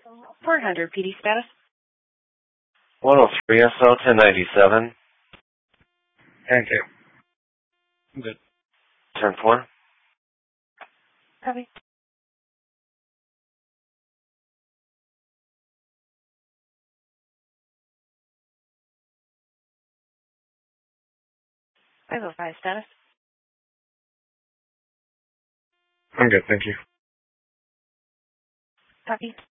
400 PD status. 103 SO 1097. Thank you. I'm good. 10-4. Copy. 505 status. I'm good, thank you. Copy.